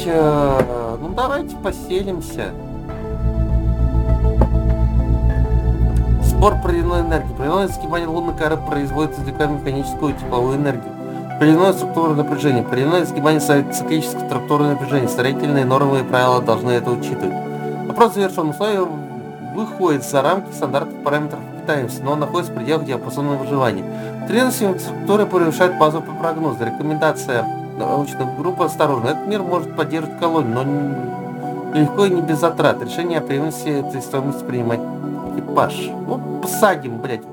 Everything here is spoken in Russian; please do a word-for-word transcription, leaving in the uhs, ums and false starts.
э, ну давайте поселимся. Спор проводной энергии. Проводное сгибание лунной коры производит извлекаемую механическую тепловую энергию. Проводное структурное напряжение. Проводное сгибание циклической структуры напряжения. Строительные нормы и правила должны это учитывать. Вопрос завершен. Условие выходит за рамки стандартных параметров питаемости, но он находится в пределах диапазона выживания. Требования структуры превышают базовый прогноз. Рекомендация научной группы: осторожно. Этот мир может поддерживать колонию, но легко и не без затрат. Решение о преемственности этой стоимости принимать экипаж. Ну, посадим, блядь.